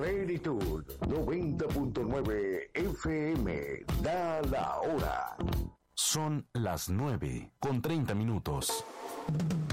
Plenitud 90.9 FM. Da la hora. Son las 9:30.